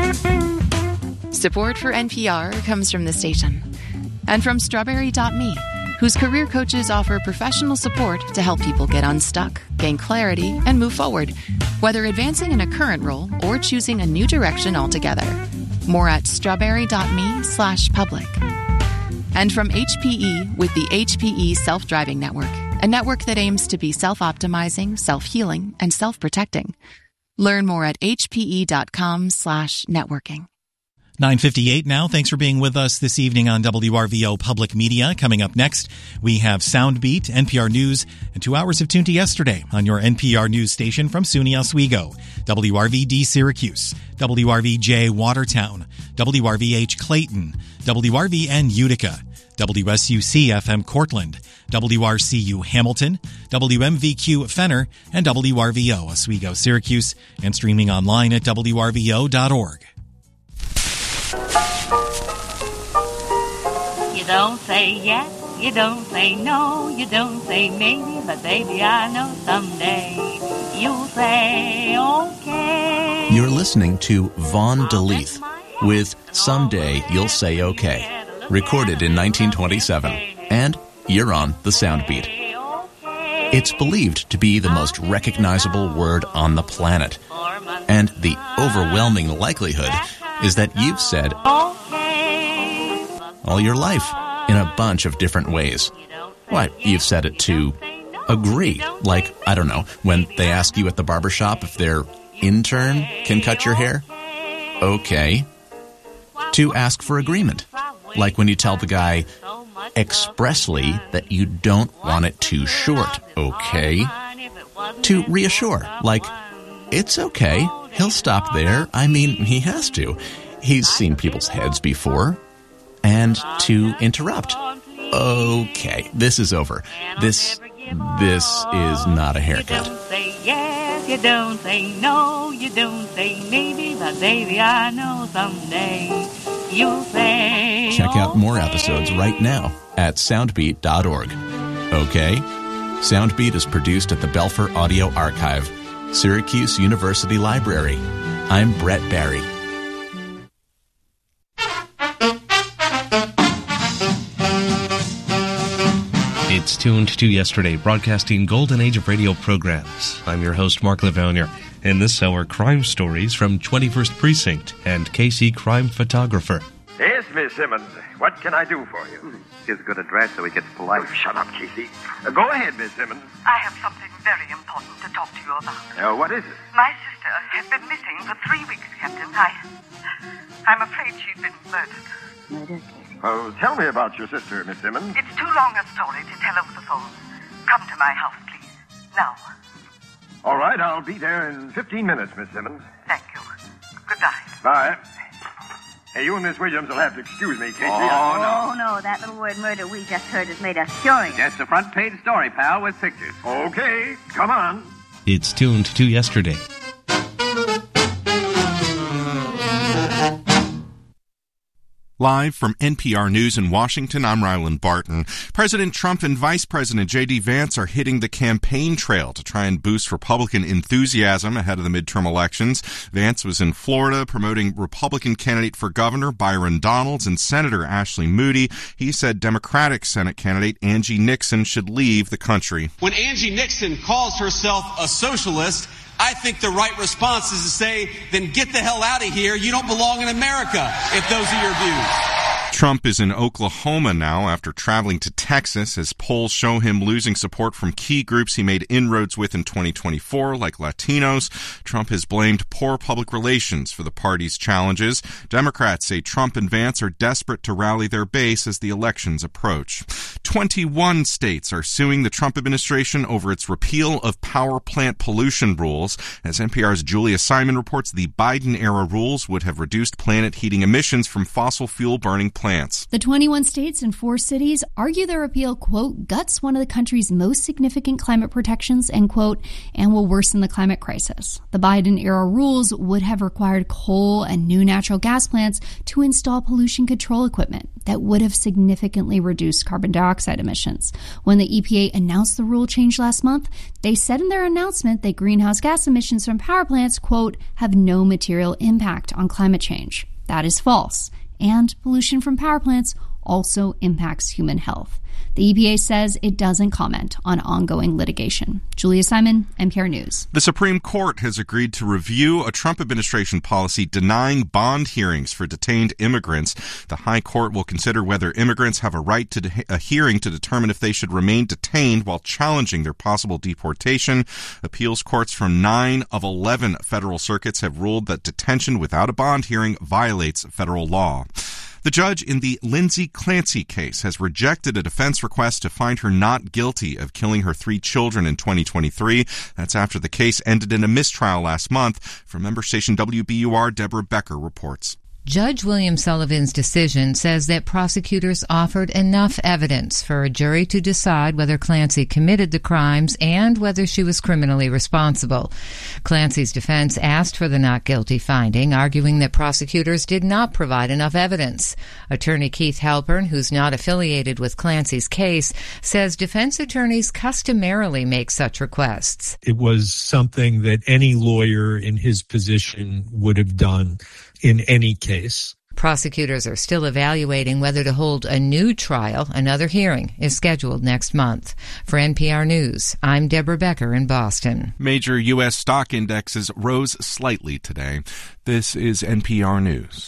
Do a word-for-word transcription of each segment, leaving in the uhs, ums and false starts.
Support for N P R comes from the station and from Strawberry dot me, whose career coaches offer professional support to help people get unstuck, gain clarity, and move forward, whether advancing in a current role or choosing a new direction altogether. More at strawberry dot me slash public. And from H P E with the H P E Self-Driving Network, a network that aims to be self-optimizing, self-healing, and self-protecting. Learn more at H P E dot com slash networking. nine fifty-eight now. Thanks for being with us this evening on W R V O Public Media. Coming up next, we have Soundbeat, N P R News, and two hours of Tune to Yesterday on your N P R News station from SUNY Oswego, W R V D Syracuse, W R V J Watertown, W R V H Clayton, W R V N Utica, W S U C F M Cortland, W R C U Hamilton, W M V Q Fenner, and W R V O Oswego Syracuse, and streaming online at W R V O dot org. You don't say yes, you don't say no, you don't say maybe, but baby, I know someday you'll say okay. You're listening to Vaughn DeLeath with Someday You'll Say Okay, recorded in nineteen twenty-seven, and you're on the Soundbeat. It's believed to be the most recognizable word on the planet, and the overwhelming likelihood is that you've said all your life in a bunch of different ways. Why, you've said it to agree, like, I don't know, when they ask you at the barbershop if their intern can cut your hair. Okay. To ask for agreement, like when you tell the guy expressly that you don't want it too short. Okay. To reassure, like, it's okay, he'll stop there. I mean, he has to. He's seen people's heads before. And to interrupt. Okay, this is over. This, this is not a haircut. You don't say yes, you don't say no, you don't say maybe, but baby, I know someday you'll say Check out more episodes right now at soundbeat dot org. Okay? Soundbeat is produced at the Belfer Audio Archive, Syracuse University Library. I'm Brett Barry. It's Tuned to Yesterday, broadcasting Golden Age of Radio programs. I'm your host, Mark Lavonier. In this hour, crime stories from twenty-first Precinct and K C Crime Photographer. Yes, Miss Simmons. What can I do for you? Gives a good address so he gets polite. Oh, shut up, Casey. Uh, go ahead, Miss Simmons. I have something very important to talk to you about. Uh, what is it? My sister has been missing for three weeks, Captain. I... I'm afraid she's been murdered. Murdered? Oh, tell me about your sister, Miss Simmons. It's too long a story to tell over the phone. Come to my house, please. Now. All right, I'll be there in fifteen minutes, Miss Simmons. Thank you. Goodbye. Bye. Hey, you and Miss Williams will have to excuse me, Casey. Oh, no. Oh, no, that little word murder we just heard has made us curious. Just a front-page story, pal, with pictures. Okay, come on. It's Tuned to Yesterday. Live from N P R News in Washington, I'm Ryland Barton. President Trump and Vice President J D. Vance are hitting the campaign trail to try and boost Republican enthusiasm ahead of the midterm elections. Vance was in Florida promoting Republican candidate for governor Byron Donalds and Senator Ashley Moody. He said Democratic Senate candidate Angie Nixon should leave the country. When Angie Nixon calls herself a socialist, I think the right response is to say, then get the hell out of here. You don't belong in America, if those are your views. Trump is in Oklahoma now after traveling to Texas as polls show him losing support from key groups he made inroads with in twenty twenty-four, like Latinos. Trump has blamed poor public relations for the party's challenges. Democrats say Trump and Vance are desperate to rally their base as the elections approach. twenty-one states are suing the Trump administration over its repeal of power plant pollution rules. As N P R's Julia Simon reports, the Biden-era rules would have reduced planet heating emissions from fossil fuel burning plants plants. The twenty-one states and four cities argue their repeal, quote, guts one of the country's most significant climate protections, end quote, and will worsen the climate crisis. The Biden-era rules would have required coal and new natural gas plants to install pollution control equipment that would have significantly reduced carbon dioxide emissions. When the E P A announced the rule change last month, they said in their announcement that greenhouse gas emissions from power plants, quote, have no material impact on climate change. That is false. And pollution from power plants also impacts human health. The E P A says it doesn't comment on ongoing litigation. Julia Simon, N P R News. The Supreme Court has agreed to review a Trump administration policy denying bond hearings for detained immigrants. The High Court will consider whether immigrants have a right to de- a hearing to determine if they should remain detained while challenging their possible deportation. Appeals courts from nine of eleven federal circuits have ruled that detention without a bond hearing violates federal law. The judge in the Lindsay Clancy case has rejected a defense request to find her not guilty of killing her three children in twenty twenty-three. That's after the case ended in a mistrial last month. From member station W B U R, Deborah Becker reports. Judge William Sullivan's decision says that prosecutors offered enough evidence for a jury to decide whether Clancy committed the crimes and whether she was criminally responsible. Clancy's defense asked for the not guilty finding, arguing that prosecutors did not provide enough evidence. Attorney Keith Halpern, who's not affiliated with Clancy's case, says defense attorneys customarily make such requests. It was something that any lawyer in his position would have done in any case. Prosecutors are still evaluating whether to hold a new trial. Another hearing is scheduled next month. For N P R News, I'm Deborah Becker in Boston. Major U S stock indexes rose slightly today. This is N P R News.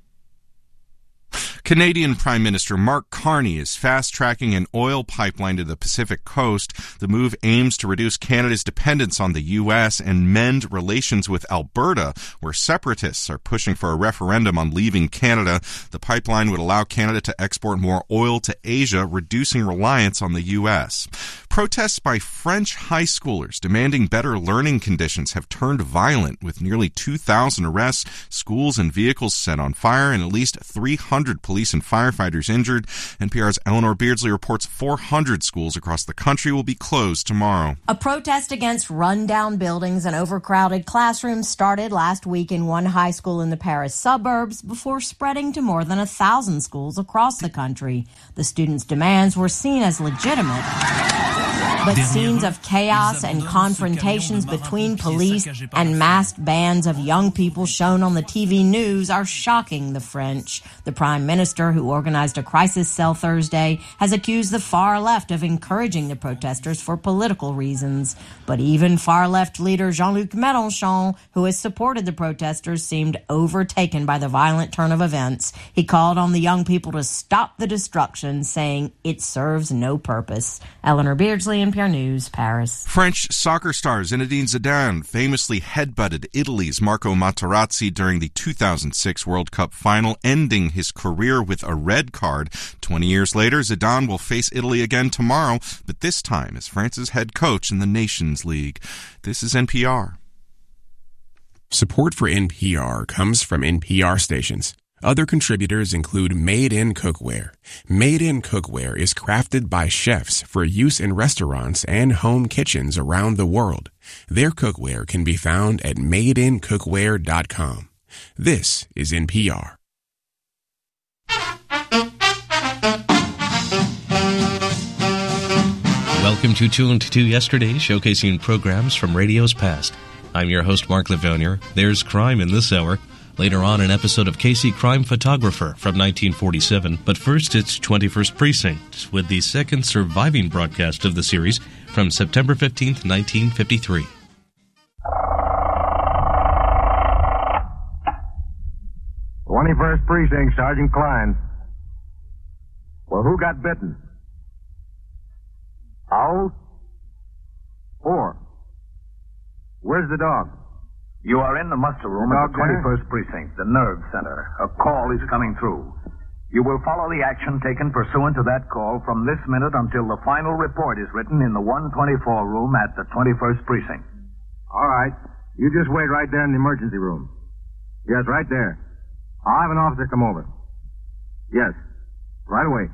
Canadian Prime Minister Mark Carney is fast-tracking an oil pipeline to the Pacific coast. The move aims to reduce Canada's dependence on the U S and mend relations with Alberta, where separatists are pushing for a referendum on leaving Canada. The pipeline would allow Canada to export more oil to Asia, reducing reliance on the U S. Protests by French high schoolers demanding better learning conditions have turned violent, with nearly two thousand arrests, schools and vehicles set on fire, and at least three hundred police and firefighters injured. N P R's Eleanor Beardsley reports four hundred schools across the country will be closed tomorrow. A protest against run-down buildings and overcrowded classrooms started last week in one high school in the Paris suburbs before spreading to more than a thousand schools across the country. The students' demands were seen as legitimate. But scenes of chaos and confrontations between police and masked bands of young people shown on the T V news are shocking the French. The Prime Minister, who organized a crisis cell Thursday, has accused the far left of encouraging the protesters for political reasons. But even far-left leader Jean-Luc Mélenchon, who has supported the protesters, seemed overtaken by the violent turn of events. He called on the young people to stop the destruction, saying it serves no purpose. Eleanor Beardsley, N P R News, Paris. French soccer star Zinedine Zidane famously headbutted Italy's Marco Materazzi during the two thousand six World Cup final, ending his career with a red card. Twenty years later, Zidane will face Italy again tomorrow, but this time as France's head coach in the Nations League. This is N P R. Support for N P R comes from N P R stations. Other contributors include Made in Cookware. Made in Cookware is crafted by chefs for use in restaurants and home kitchens around the world. Their cookware can be found at made in cookware dot com. This is N P R. Welcome to Tuned to Yesterday, showcasing programs from radio's past. I'm your host, Mark Livonier. There's crime in this hour. Later on, an episode of Casey Crime Photographer from nineteen forty-seven. But first, it's twenty-first Precinct, with the second surviving broadcast of the series from September fifteenth, nineteen fifty-three. twenty-first Precinct, Sergeant Klein. Well, who got bitten? Owls? Four. Where's the dog? You are in the muster room at the twenty-first Precinct, the nerve center. A call is coming through. You will follow the action taken pursuant to that call from this minute until the final report is written in the one twenty-four room at the twenty-first Precinct. All right. You just wait right there in the emergency room. Yes, right there. I'll have an officer come over. Yes. Right away.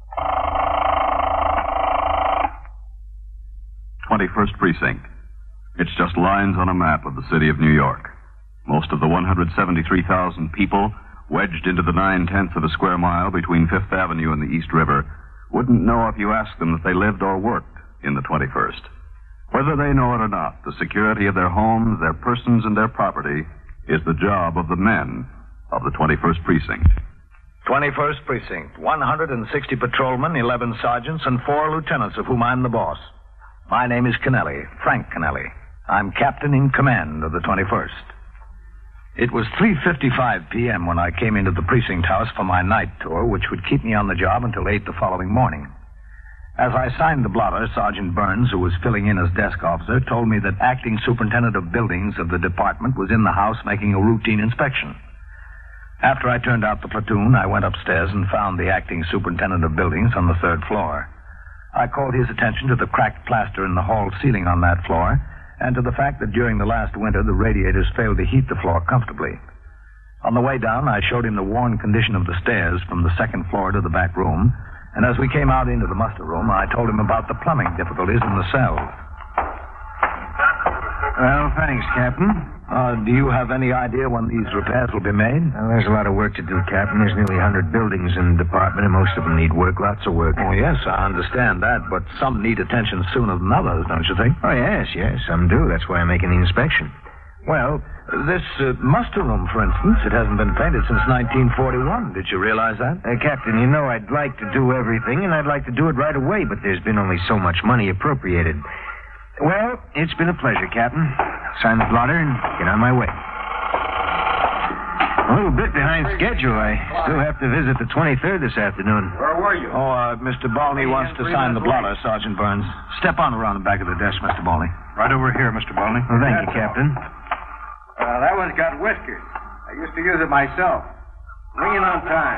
twenty-first Precinct. It's just lines on a map of the city of New York. Most of the one hundred seventy-three thousand people wedged into the nine-tenths of a square mile between Fifth Avenue and the East River wouldn't know if you asked them if they lived or worked in the twenty-first. Whether they know it or not, the security of their homes, their persons, and their property is the job of the men of the twenty-first Precinct. twenty-first Precinct. one hundred sixty patrolmen, eleven sergeants, and four lieutenants, of whom I'm the boss. My name is Kennelly, Frank Kennelly. I'm captain in command of the twenty-first. It was three fifty-five p.m. when I came into the precinct house for my night tour, which would keep me on the job until eight the following morning. As I signed the blotter, Sergeant Burns, who was filling in as desk officer, told me that acting superintendent of buildings of the department was in the house making a routine inspection. After I turned out the platoon, I went upstairs and found the acting superintendent of buildings on the third floor. I called his attention to the cracked plaster in the hall ceiling on that floor, and to the fact that during the last winter the radiators failed to heat the floor comfortably. On the way down, I showed him the worn condition of the stairs from the second floor to the back room, and as we came out into the muster room, I told him about the plumbing difficulties in the cells. Well, thanks, Captain. Uh, do you have any idea when these repairs will be made? Well, there's a lot of work to do, Captain. There's nearly one hundred buildings in the department, and most of them need work, lots of work. Oh, yes, I understand that, but some need attention sooner than others, don't you think? Oh, yes, yes, some do. That's why I'm making the inspection. Well, this uh, muster room, for instance, it hasn't been painted since nineteen forty-one. Did you realize that? Uh, Captain, you know I'd like to do everything, and I'd like to do it right away, but there's been only so much money appropriated. Well, it's been a pleasure, Captain. Sign the blotter and get on my way. A little bit behind schedule. I still have to visit the twenty-third this afternoon. Where were you? Oh, uh, Mister Balney wants to sign the blotter, Sergeant Burns. Step on around the back of the desk, Mister Balney. Right over here, Mister Balney. Well, thank you, Captain. Uh, that one's got whiskers. I used to use it myself. Ring in on time.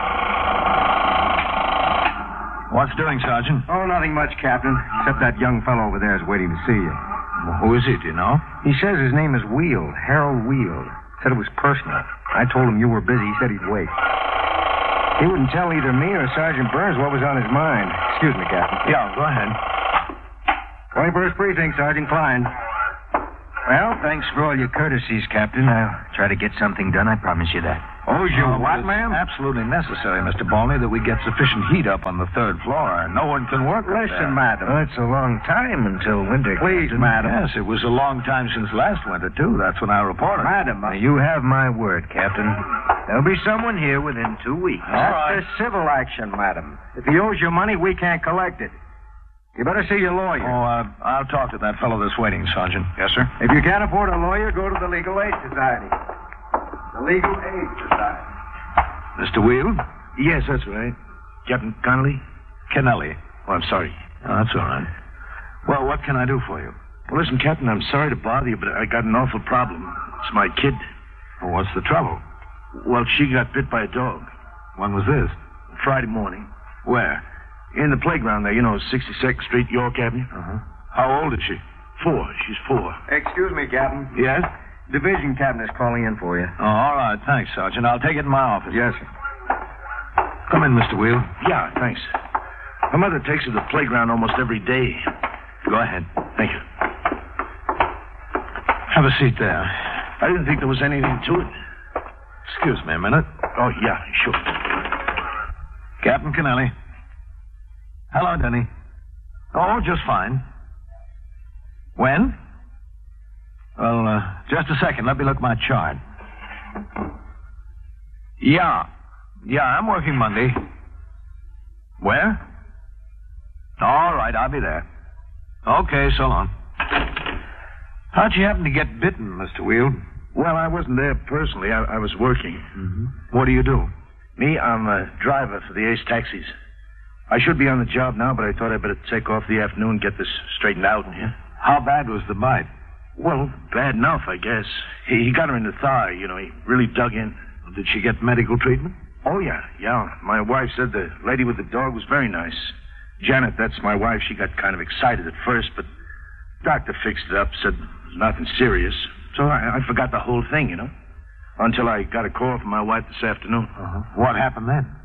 What's doing, Sergeant? Oh, nothing much, Captain. Except that young fellow over there is waiting to see you. Well, who is he, do you know? He says his name is Weald, Harold Weald. Said it was personal. I told him you were busy. He said he'd wait. He wouldn't tell either me or Sergeant Burns what was on his mind. Excuse me, Captain. Yeah, go ahead. twenty-first Precinct, Sergeant Klein. Well, thanks for all your courtesies, Captain. I'll try to get something done. I promise you that. Oh, you uh, what, ma'am? Absolutely necessary, Mister Balney, that we get sufficient heat up on the third floor. No one can work up Listen, there. madam. Well, it's a long time until winter. Please, Captain. madam. Yes, it was a long time since last winter, too. That's when I reported. Madam, uh, you have my word, Captain. There'll be someone here within two weeks. All That's right. a civil action, madam. If he owes you money, we can't collect it. You better see your lawyer. Oh, uh, I'll talk to that fellow that's waiting, Sergeant. Yes, sir. If you can't afford a lawyer, go to the Legal Aid Society. The Legal Aid Society. Mister Weald? Yes, that's right. Captain Connolly? Kennelly. Oh, I'm sorry. Oh, that's all right. Well, what can I do for you? Well, listen, Captain, I'm sorry to bother you, but I got an awful problem. It's my kid. Well, what's the trouble? Well, she got bit by a dog. When was this? Friday morning. Where? In the playground there, you know, sixty-second Street, York Avenue. Uh-huh. How old is she? Four. She's four. Excuse me, Captain. Yes? Division captain is calling in for you. Oh, all right. Thanks, Sergeant. I'll take it in my office. Yes, sir. Come in, Mister Weald. Yeah, thanks. Her mother takes her to the playground almost every day. Go ahead. Thank you. Have a seat there. I didn't think there was anything to it. Excuse me a minute. Oh, yeah, sure. Captain Kennelly. Hello, Denny. Oh, just fine. When? Well, uh, just a second. Let me look at my chart. Yeah. Yeah, I'm working Monday. Where? All right, I'll be there. Okay, so long. How'd you happen to get bitten, Mister Weald? Well, I wasn't there personally. I, I was working. Mm-hmm. What do you do? Me, I'm a driver for the Ace Taxis. I should be on the job now, but I thought I'd better take off the afternoon and get this straightened out. Yeah? How bad was the bite? Well, bad enough, I guess. He, he got her in the thigh, you know. He really dug in. Did she get medical treatment? Oh, yeah, yeah. My wife said the lady with the dog was very nice. Janet, that's my wife. She got kind of excited at first, but doctor fixed it up, said it was nothing serious. So I, I forgot the whole thing, you know, until I got a call from my wife this afternoon. Uh-huh. What happened then?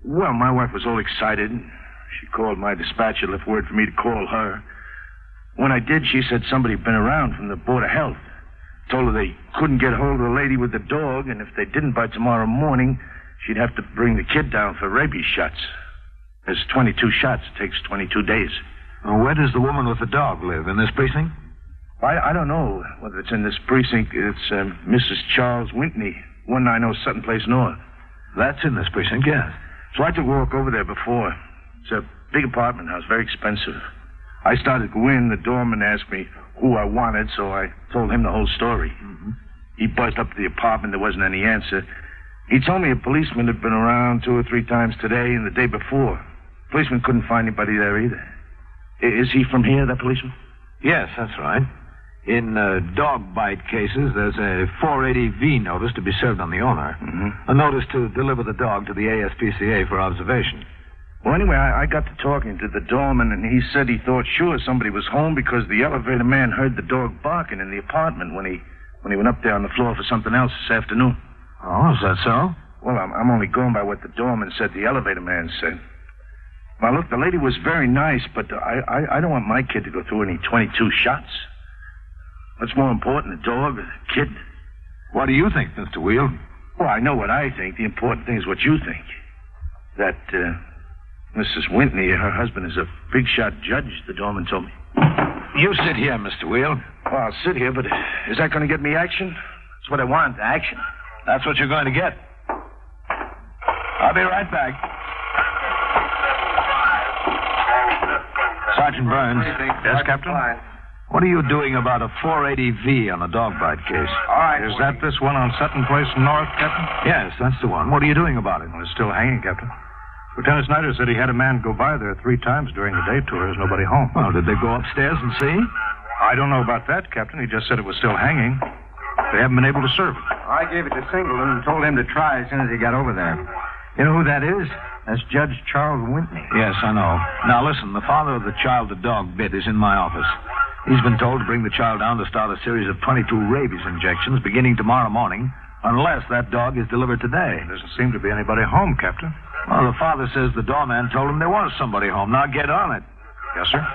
Well, my wife was all excited. She called my dispatcher, left word for me to call her. When I did, she said somebody had been around from the Board of Health. Told her they couldn't get hold of the lady with the dog, and if they didn't by tomorrow morning, she'd have to bring the kid down for rabies shots. There's twenty-two shots. It takes twenty-two days. Well, where does the woman with the dog live? In this precinct? I, I don't know whether it's in this precinct. It's uh, Missus Charles Whitney, one nine oh Sutton Place North. That's in this precinct, yes. So I took a walk over there before. It's a big apartment house, very expensive. I started to go in. The doorman asked me who I wanted, so I told him the whole story. Mm-hmm. He buzzed up to the apartment. There wasn't any answer. He told me a policeman had been around two or three times today and the day before. Policeman couldn't find anybody there either. I- is he from here, that policeman? Yes, that's right. In uh, dog bite cases, there's a four eighty V notice to be served on the owner. Mm-hmm. A notice to deliver the dog to the A S P C A for observation. Well, anyway, I, I got to talking to the doorman, and he said he thought sure somebody was home because the elevator man heard the dog barking in the apartment when he when he went up there on the floor for something else this afternoon. Oh, is that so? Well, I'm, I'm only going by what the doorman said the elevator man said. Well, look, the lady was very nice, but I, I, I don't want my kid to go through any twenty-two shots. What's more important, the dog or the kid? What do you think, Mister Wheel? Well, I know what I think. The important thing is what you think. That, uh, Missus Whitney, her husband is a big-shot judge, the doorman told me. You sit here, Mister Wheel. Well, I'll sit here, but is that going to get me action? That's what I want, action. That's what you're going to get. I'll be right back. Sergeant Burns. Yes, Captain? What are you doing about a four eighty V on a dog bite case? All right. Is that this one on Sutton Place North, Captain? Yes, that's the one. What are you doing about it? Well, it's still hanging, Captain. Lieutenant Snyder said he had a man go by there three times during the day tour. There's nobody home. Well, did they go upstairs and see? I don't know about that, Captain. He just said it was still hanging. They haven't been able to serve it. I gave it to Singleton and told him to try as soon as he got over there. You know who that is? That's Judge Charles Whitney. Yes, I know. Now, listen, the father of the child the dog bit is in my office. He's been told to bring the child down to start a series of twenty-two rabies injections beginning tomorrow morning, unless that dog is delivered today. There doesn't seem to be anybody home, Captain. Well, the father says the doorman told him there was somebody home. Now get on it. Yes, sir.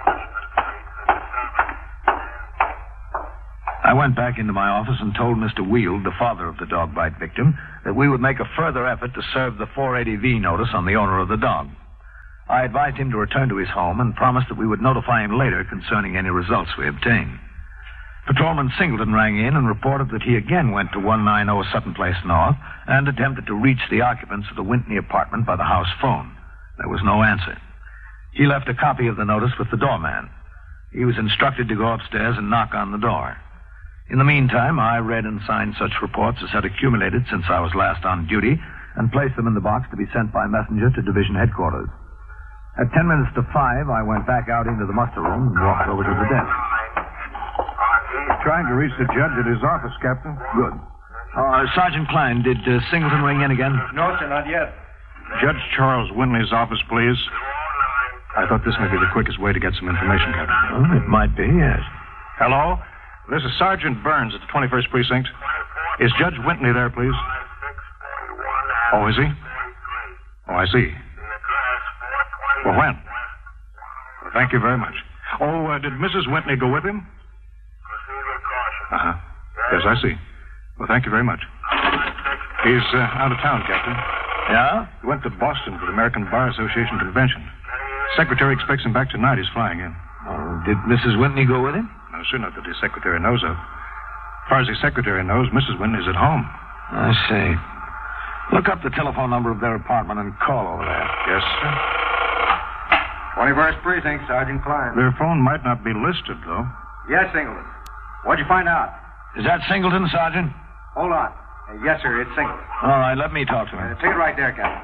I went back into my office and told Mister Wheel, the father of the dog bite victim, that we would make a further effort to serve the four eighty V notice on the owner of the dog. I advised him to return to his home and promised that we would notify him later concerning any results we obtained. Patrolman Singleton rang in and reported that he again went to one nine oh Sutton Place North and attempted to reach the occupants of the Whitney apartment by the house phone. There was no answer. He left a copy of the notice with the doorman. He was instructed to go upstairs and knock on the door. In the meantime, I read and signed such reports as had accumulated since I was last on duty and placed them in the box to be sent by messenger to division headquarters. At ten minutes to five, I went back out into the muster room and walked over to the desk. Trying to reach the judge at his office, Captain. Good. Uh, Sergeant Klein, did uh, Singleton ring in again? No, sir, not yet. Judge Charles Winley's office, please. I thought this may be the quickest way to get some information, Captain. Well, it might be, yes. Hello? This is Sergeant Burns at the twenty-first Precinct. Is Judge Whitney there, please? Oh, is he? Oh, I see. Well, when? Well, thank you very much. Oh, uh, did Missus Whitney go with him? Uh-huh. Yes, I see. Well, thank you very much. He's uh, out of town, Captain. Yeah? He went to Boston for the American Bar Association convention. Secretary expects him back tonight. He's flying in. Oh, did Missus Whitney go with him? No, sir, not that his secretary knows of. As far as his secretary knows, Missus Whitney's at home. I see. Look up the telephone number of their apartment and call over there. Yes, sir. twenty-first Precinct, Sergeant Klein. Their phone might not be listed, though. Yes, Singleton. What'd you find out? Is that Singleton, Sergeant? Hold on. Uh, yes, sir, it's Singleton. All right, let me talk to him. Uh, take it right there, Captain.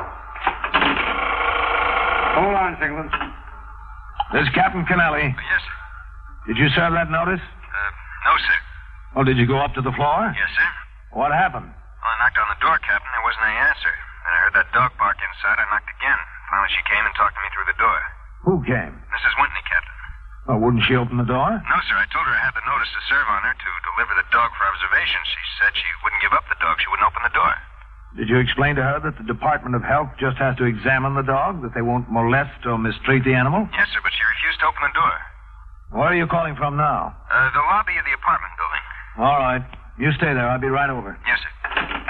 Hold on, Singleton. This is Captain Kennelly. Yes, sir. Did you serve that notice? Uh, no, sir. Oh, did you go up to the floor? Yes, sir. What happened? Well, I knocked on the door, Captain. There wasn't any answer. Then I heard that dog bark inside. I knocked again. Finally, she came and talked to me through the door. Who came? Missus Whitney, Captain. Oh, wouldn't she open the door? No, sir. I told her I had the notice to serve on her to deliver the dog for observation. She said she wouldn't give up the dog. She wouldn't open the door. Did you explain to her that the Department of Health just has to examine the dog, that they won't molest or mistreat the animal? Yes, sir, but she refused to open the door. Where are you calling from now? Uh, the lobby of the apartment building. All right. You stay there. I'll be right over. Yes, sir.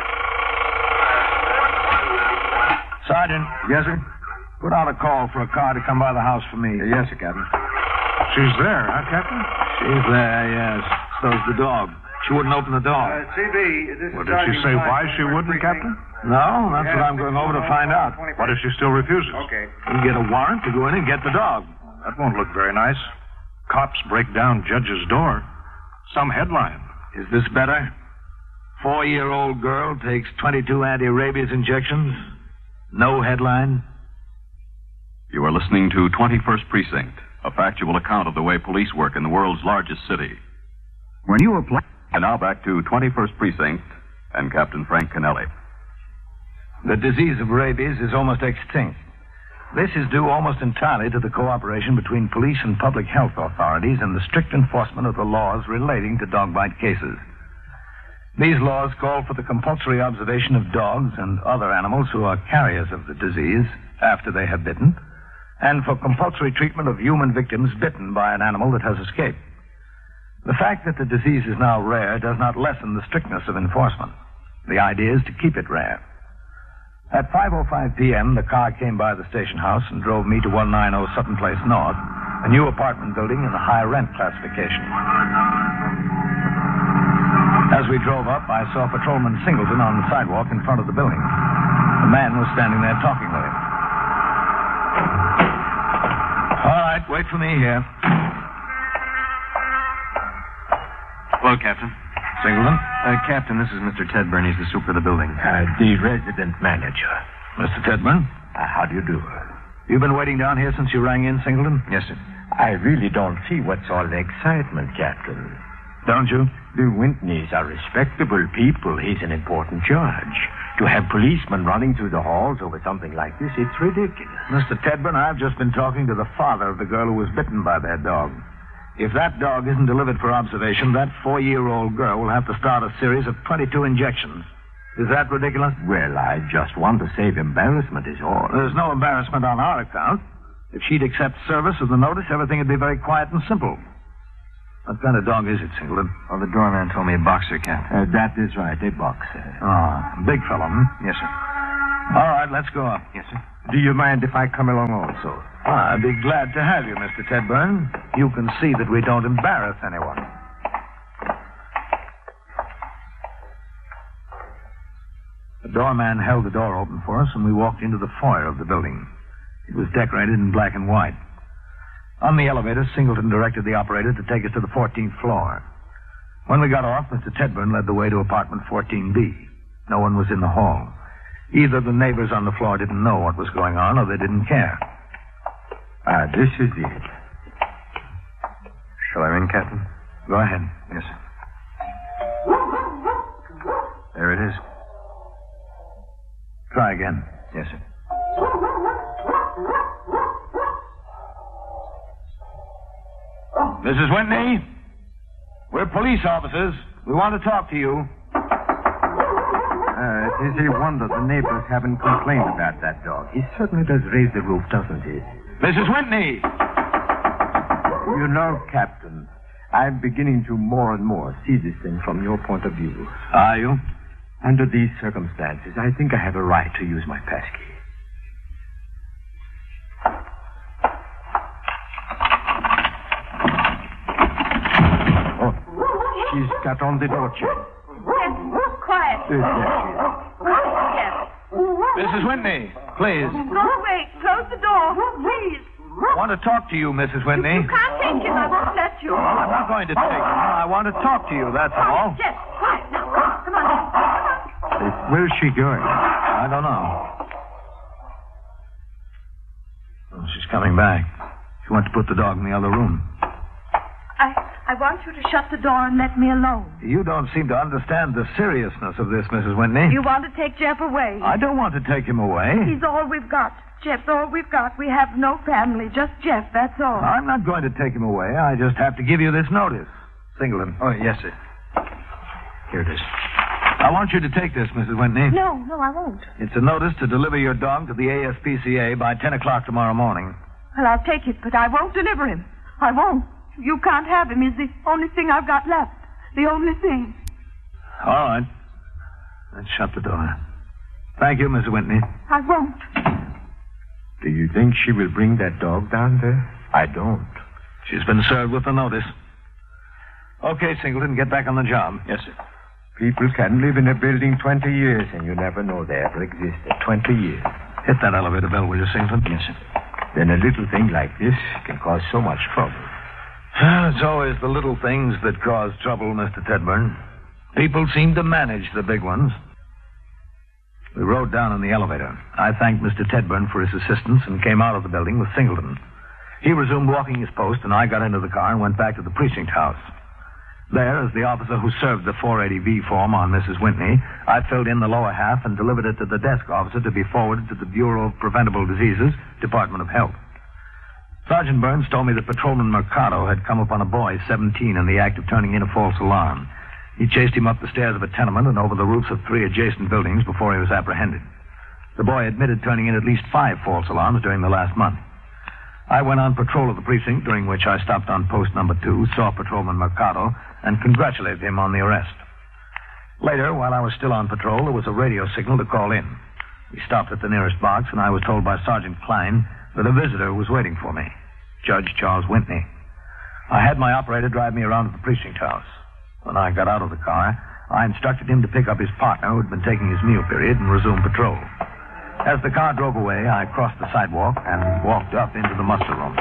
Sergeant. Yes, sir? Put out a call for a car to come by the house for me. Uh, yes, sir, Captain. She's there, huh, Captain? She's there, yes. So's the dog. She wouldn't open the door. Uh, C B, this well, is did she say why she wouldn't, Captain? No, that's what I'm going over to find out. What if she still refuses? Okay. You get a warrant to go in and get the dog. That won't look very nice. Cops break down judge's door. Some headline. Is this better? Four-year-old girl takes twenty-two anti-rabies injections. No headline. You are listening to twenty-first Precinct, a factual account of the way police work in the world's largest city. When you apply... And now back to twenty-first Precinct and Captain Frank Kennelly. The disease of rabies is almost extinct. This is due almost entirely to the cooperation between police and public health authorities and the strict enforcement of the laws relating to dog bite cases. These laws call for the compulsory observation of dogs and other animals who are carriers of the disease after they have bitten, and for compulsory treatment of human victims bitten by an animal that has escaped. The fact that the disease is now rare does not lessen the strictness of enforcement. The idea is to keep it rare. At five oh five p.m., the car came by the station house and drove me to one ninety Sutton Place North, a new apartment building in the high rent classification. As we drove up, I saw Patrolman Singleton on the sidewalk in front of the building. The man was standing there talking with him. All right, wait for me here. Hello, Captain. Singleton? Uh, Captain, this is Mister Tedburn. He's the super of the building. Uh, the resident manager. Mister Tedburn? Uh, how do you do? You've been waiting down here since you rang in, Singleton? Yes, sir. I really don't see what's all the excitement, Captain. Don't you? The Whitneys are respectable people. He's an important judge. To have policemen running through the halls over something like this, it's ridiculous. Mister Tedburn, I've just been talking to the father of the girl who was bitten by that dog. If that dog isn't delivered for observation, that four-year-old girl will have to start a series of twenty-two injections. Is that ridiculous? Well, I just want to save embarrassment is all. There's no embarrassment on our account. If she'd accept service of the notice, everything would be very quiet and simple. What kind of dog is it, Singleton? Well, the doorman told me a boxer, Captain. Uh, that is right, a boxer. Ah, big fellow, hmm? Yes, sir. All right, let's go up. Yes, sir. Do you mind if I come along also? Ah, I'd be glad to have you, Mister Tedburn. You can see that we don't embarrass anyone. The doorman held the door open for us, and we walked into the foyer of the building. It was decorated in black and white. On the elevator, Singleton directed the operator to take us to the fourteenth floor. When we got off, Mister Tedburn led the way to apartment fourteen B. No one was in the hall. Either the neighbors on the floor didn't know what was going on, or they didn't care. Ah, this is it. Shall I ring, Captain? Go ahead. Yes, sir. There it is. Try again. Yes, sir. Missus Whitney, we're police officers. We want to talk to you. Uh, it is a wonder the neighbors haven't complained about that dog. He certainly does raise the roof, doesn't he? Missus Whitney! You know, Captain, I'm beginning to more and more see this thing from your point of view. Are you? Under these circumstances, I think I have a right to use my passkey. Oh, she's got on the door chain. Quiet. Uh, there she is. Yes. Missus Whitney, please. Go away. Close the door. Please. I want to talk to you, Missus Whitney. You can't take him. I won't let you. I'm not going to take him. I want to talk to you, that's all. Yes, quiet. Now, come on. Come on. Where's she going? I don't know. Oh, she's coming back. She went to put the dog in the other room. I, I want you to shut the door and let me alone. You don't seem to understand the seriousness of this, Missus Whitney. You want to take Jeff away? I don't want to take him away. He's all we've got. Jeff's all we've got. We have no family, just Jeff, that's all. I'm not going to take him away. I just have to give you this notice. Singleton. Oh, yes, sir. Here it is. I want you to take this, Missus Whitney. No, no, I won't. It's a notice to deliver your dog to the A S P C A by ten o'clock tomorrow morning. Well, I'll take it, but I won't deliver him. I won't. You can't have him. He's the only thing I've got left. The only thing. All right. Let's shut the door. Thank you, Missus Whitney. I won't. Do you think she will bring that dog down there? I don't. She's been served with the notice. Okay, Singleton, get back on the job. Yes, sir. People can live in a building twenty years, and you never know they ever existed. twenty years. Hit that elevator bell, will you, Singleton? Yes, sir. Then a little thing like this can cause so much trouble. It's always the little things that cause trouble, Mister Tedburn. People seem to manage the big ones. We rode down in the elevator. I thanked Mister Tedburn for his assistance and came out of the building with Singleton. He resumed walking his post, and I got into the car and went back to the precinct house. There, as the officer who served the four eighty V form on Missus Whitney, I filled in the lower half and delivered it to the desk officer to be forwarded to the Bureau of Preventable Diseases, Department of Health. Sergeant Burns told me that Patrolman Mercado had come upon a boy, seventeen, in the act of turning in a false alarm. He chased him up the stairs of a tenement and over the roofs of three adjacent buildings before he was apprehended. The boy admitted turning in at least five false alarms during the last month. I went on patrol of the precinct, during which I stopped on post number two, saw Patrolman Mercado, and congratulated him on the arrest. Later, while I was still on patrol, there was a radio signal to call in. We stopped at the nearest box, and I was told by Sergeant Klein that a visitor was waiting for me, Judge Charles Whitney. I had my operator drive me around to the precinct house. When I got out of the car, I instructed him to pick up his partner who had been taking his meal period and resume patrol. As the car drove away, I crossed the sidewalk and walked up into the muster room.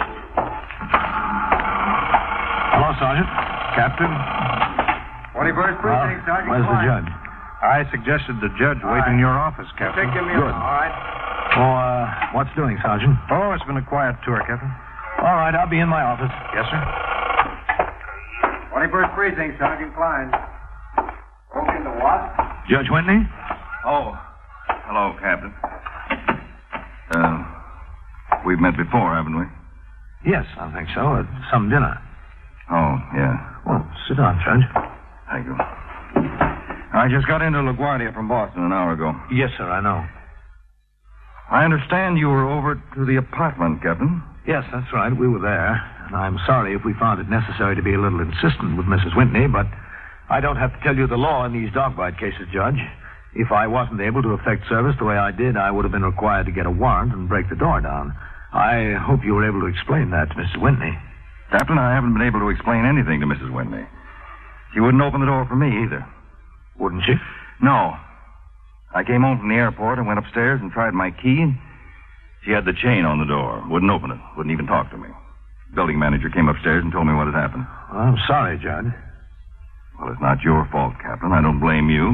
Hello, Sergeant. Captain. twenty-first Precinct, well, Sergeant. Where's the judge? I suggested the judge All wait right. in your office, Captain. Take him in. Good. All right. Oh, uh, what's doing, Sergeant? Oh, it's been a quiet tour, Captain. All right, I'll be in my office. Yes, sir. twenty-first Precinct, Sergeant Klein. Open to what? Judge Whitney? Oh, hello, Captain. Uh, we've met before, haven't we? Yes, I think so. At some dinner. Oh, yeah. Well, sit down, Judge. Thank you. I just got into LaGuardia from Boston an hour ago. Yes, sir, I know. I understand you were over to the apartment, Captain. Yes, that's right. We were there. And I'm sorry if we found it necessary to be a little insistent with Missus Whitney, but I don't have to tell you the law in these dog bite cases, Judge. If I wasn't able to effect service the way I did, I would have been required to get a warrant and break the door down. I hope you were able to explain that to Missus Whitney. Captain, I haven't been able to explain anything to Missus Whitney. She wouldn't open the door for me either. Wouldn't she? No. I came home from the airport and went upstairs and tried my key. She had the chain on the door. Wouldn't open it. Wouldn't even talk to me. Building manager came upstairs and told me what had happened. Well, I'm sorry, Judge. Well, it's not your fault, Captain. I don't blame you.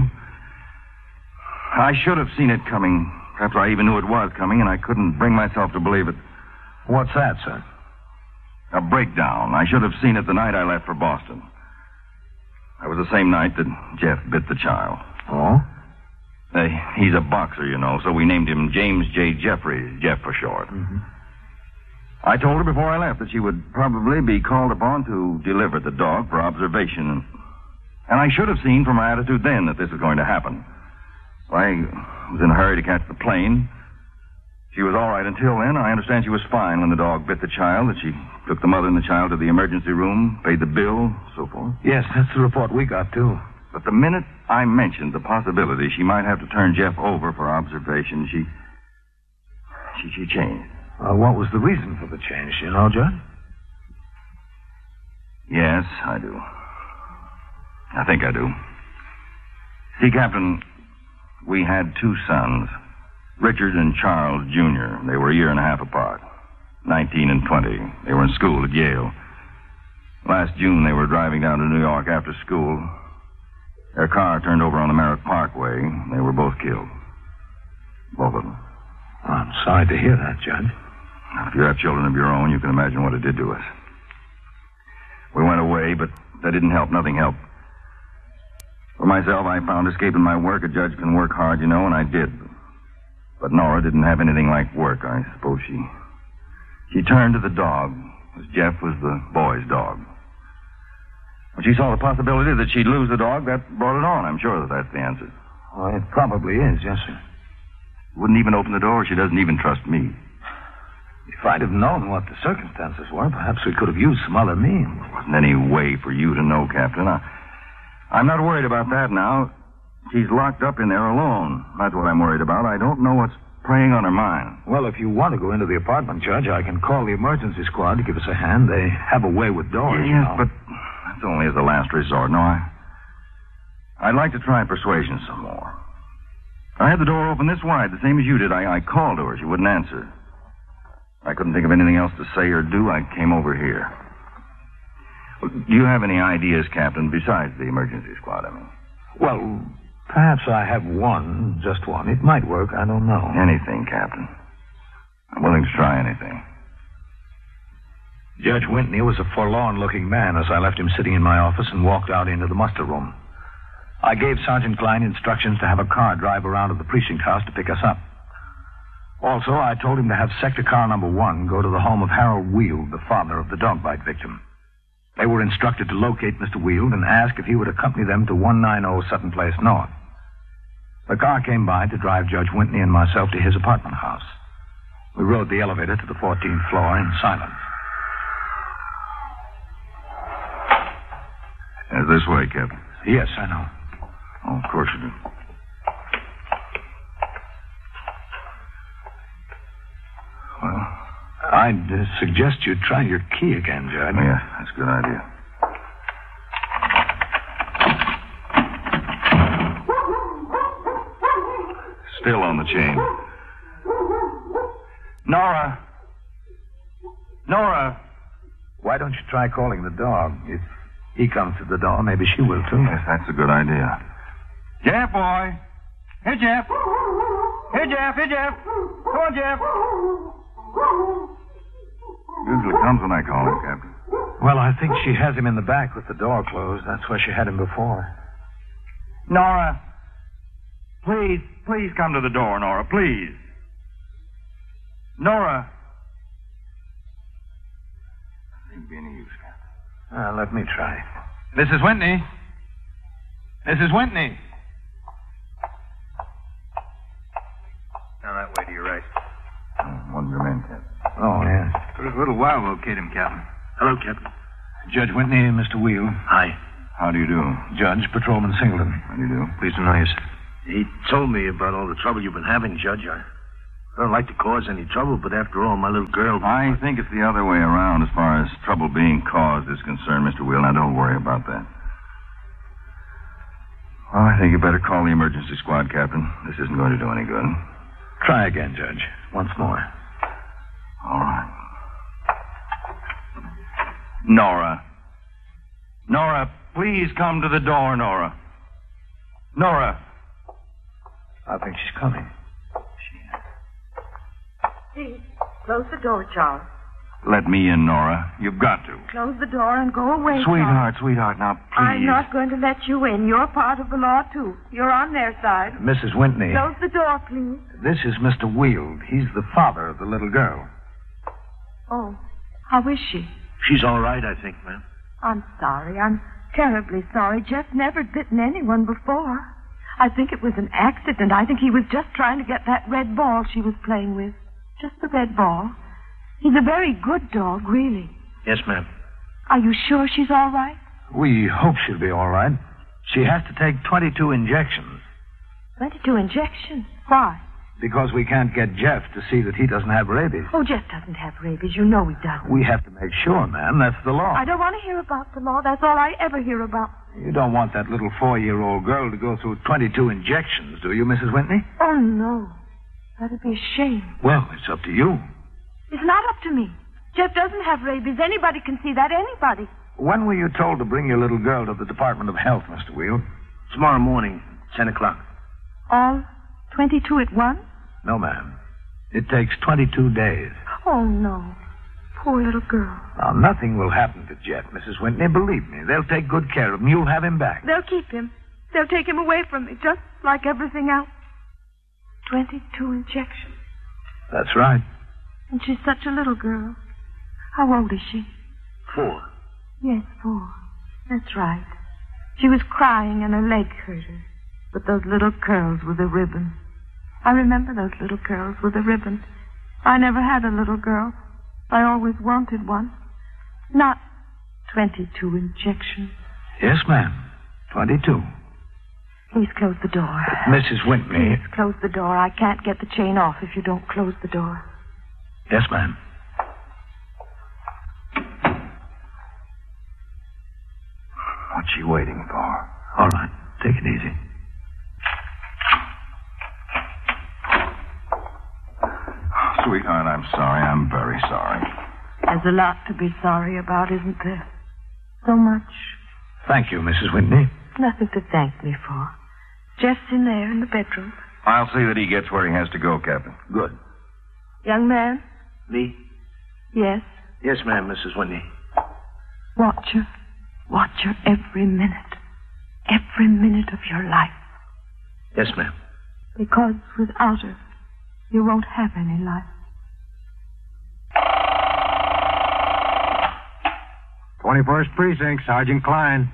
I should have seen it coming. Perhaps I even knew it was coming, and I couldn't bring myself to believe it. What's that, sir? A breakdown. I should have seen it the night I left for Boston. That was the same night that Jeff bit the child. Oh? Uh, he's a boxer, you know, so we named him James J. Jeffries, Jeff for short. Mm-hmm. I told her before I left that she would probably be called upon to deliver the dog for observation. And I should have seen from her attitude then that this was going to happen. I was in a hurry to catch the plane. She was all right until then. I understand she was fine when the dog bit the child, that she took the mother and the child to the emergency room, paid the bill, so forth. Yes, that's the report we got, too. But the minute I mentioned the possibility she might have to turn Jeff over for observation, she... She, she changed. Uh, what was the reason for the change, you know, Judge? Yes, I do. I think I do. See, Captain, we had two sons, Richard and Charles Junior They were a year and a half apart, nineteen and twenty. They were in school at Yale. Last June, they were driving down to New York after school. Their car turned over on the Merritt Parkway. They were both killed. Both of them. I'm sorry to hear that, Judge. Now, if you have children of your own, you can imagine what it did to us. We went away, but that didn't help. Nothing helped. For myself, I found escaping my work. A judge can work hard, you know, and I did. But Nora didn't have anything like work. I suppose she... She turned to the dog, as Jeff was the boy's dog. When she saw the possibility that she'd lose the dog, that brought it on. I'm sure that that's the answer. Well, it probably is, yes, sir. Wouldn't even open the door. She doesn't even trust me. If I'd have known what the circumstances were, perhaps we could have used some other means. There wasn't any way for you to know, Captain. I, I'm not worried about that now. She's locked up in there alone. That's what I'm worried about. I don't know what's preying on her mind. Well, if you want to go into the apartment, Judge, I can call the emergency squad to give us a hand. They have a way with doors. Yes, you know. but that's only as a last resort. No, I... I'd like to try persuasion some more. I had the door open this wide, the same as you did. I, I called to her. She wouldn't answer. I couldn't think of anything else to say or do. I came over here. Do you have any ideas, Captain, besides the emergency squad, I mean? Well, perhaps I have one, just one. It might work. I don't know. Anything, Captain. I'm willing to try anything. Judge Whitney was a forlorn-looking man as I left him sitting in my office and walked out into the muster room. I gave Sergeant Klein instructions to have a car drive around to the precinct house to pick us up. Also, I told him to have sector car number one go to the home of Harold Weald, the father of the dog bite victim. They were instructed to locate Mister Weald and ask if he would accompany them to one ninety Sutton Place North. The car came by to drive Judge Whitney and myself to his apartment house. We rode the elevator to the fourteenth floor in silence. It's this way, Captain. Yes, I know. Oh, of course you do. Well, I'd uh, suggest you try your key again, Judge. Yeah, that's a good idea. Still on the chain. Nora! Nora! Why don't you try calling the dog? If he comes to the door, maybe she will, too. Yes, that's a good idea. Jeff, boy! Hey, Jeff! Hey, Jeff! Hey, Jeff! Come on, Jeff! Usually comes when I call him, Captain. Well, I think she has him in the back with the door closed. That's where she had him before. Nora! Please, please come to the door, Nora, please. Nora! Ain't be any use, Captain. Uh, let me try. Missus Whitney? Missus Whitney? Down that way to your right. Oh, one of your men, Captain. Oh, yes. Took us a little while to locate him, Captain. Hello, Captain. Judge Whitney and Mister Weald. Hi. How do you do? Judge, Patrolman Singleton. How do you do? Pleased to know you, sir. He told me about all the trouble you've been having, Judge. I don't like to cause any trouble, but after all, my little girl... I think it's the other way around as far as trouble being caused is concerned, Mister Weald. Now, don't worry about that. Well, I think you better call the emergency squad, Captain. This isn't going to do any good. Try again, Judge. Once more. All right. Nora. Nora, please come to the door, Nora. Nora. I think she's coming. Please, close the door, Charles. Let me in, Nora. You've got to. Close the door and go away, Sweetheart, Charles. sweetheart, now, please. I'm not going to let you in. You're part of the law, too. You're on their side. Missus Whitney. Close the door, please. This is Mister Weald. He's the father of the little girl. Oh, how is she? She's all right, I think, ma'am. I'm sorry. I'm terribly sorry. Jeff never bitten anyone before. I think it was an accident. I think he was just trying to get that red ball she was playing with. Just the red ball. He's a very good dog, really. Yes, ma'am. Are you sure she's all right? We hope she'll be all right. She has to take twenty-two injections. twenty-two injections? Why? Because we can't get Jeff to see that he doesn't have rabies. Oh, Jeff doesn't have rabies. You know he doesn't. We have to make sure, ma'am. That's the law. I don't want to hear about the law. That's all I ever hear about. You don't want that little four-year-old girl to go through twenty-two injections, do you, Missus Whitney? Oh, no. That'd be a shame. Well, it's up to you. It's not up to me. Jeff doesn't have rabies. Anybody can see that. Anybody. When were you told to bring your little girl to the Department of Health, Mister Weald? Tomorrow morning, ten o'clock. All twenty-two at once? No, ma'am. It takes twenty-two days. Oh, no. Poor little girl. Now, nothing will happen to Jeff, Missus Whitney. Believe me. They'll take good care of him. You'll have him back. They'll keep him. They'll take him away from me, just like everything else. Twenty-two injections. That's right. And she's such a little girl. How old is she? Four. Yes, four. That's right. She was crying and her leg hurt her. But those little curls with a ribbon. I remember those little curls with a ribbon. I never had a little girl. I always wanted one. Not twenty-two injections. Yes, ma'am. Twenty-two. Please close the door. Missus Whitney. Please close the door. I can't get the chain off if you don't close the door. Yes, ma'am. What's she waiting for? All right. Take it easy. Sweetheart, I'm sorry. I'm very sorry. There's a lot to be sorry about, isn't there? So much. Thank you, Missus Whitney. Nothing to thank me for. Jeff's in there in the bedroom. I'll see that he gets where he has to go, Captain. Good. Young man? Me? Yes? Yes, ma'am, Missus Whitney. Watch her. Watch her every minute. Every minute of your life. Yes, ma'am. Because without her, you won't have any life. twenty-first Precinct, Sergeant Klein.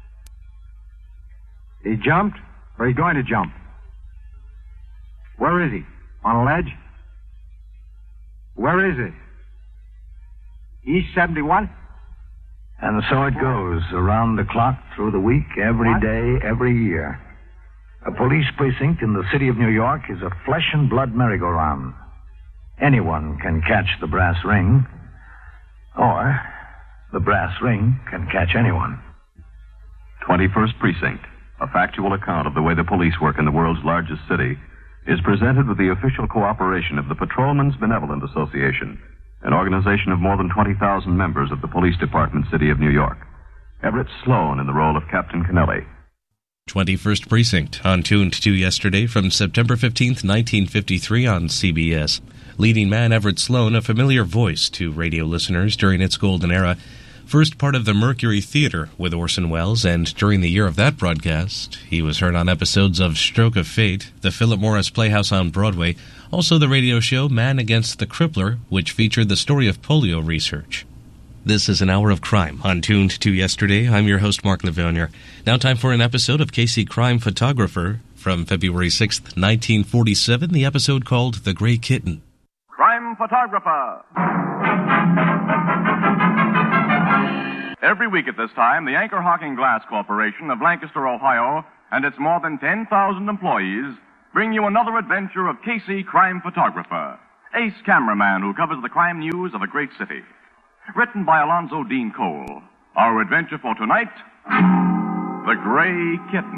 He jumped, or he going to jump? Where is he? On a ledge? Where is it? East seventy-one? And so it goes, around the clock, through the week, every What? day, every year. A police precinct in the city of New York is a flesh and blood merry-go-round. Anyone can catch the brass ring, or the brass ring can catch anyone. twenty-first Precinct, a factual account of the way the police work in the world's largest city, is presented with the official cooperation of the Patrolmen's Benevolent Association, an organization of more than twenty thousand members of the Police Department, City of New York. Everett Sloan in the role of Captain Kennelly. twenty-first Precinct, on Tuned to Yesterday from September fifteenth, nineteen fifty-three on C B S. Leading man Everett Sloan, a familiar voice to radio listeners during its golden era. First part of the Mercury Theater with Orson Welles, and during the year of that broadcast, he was heard on episodes of Stroke of Fate, the Philip Morris Playhouse on Broadway, also the radio show Man Against the Crippler, which featured the story of polio research. This is an hour of crime on Tuned to Yesterday. I'm your host, Mark Levonier. Now time for an episode of K C Crime Photographer from February sixth, nineteen forty-seven, the episode called The Gray Kitten. Crime Photographer. Every week at this time, the Anchor Hocking Glass Corporation of Lancaster, Ohio, and its more than ten thousand employees bring you another adventure of K C Crime Photographer, ace cameraman who covers the crime news of a great city. Written by Alonzo Dean Cole. Our adventure for tonight, The Gray Kitten.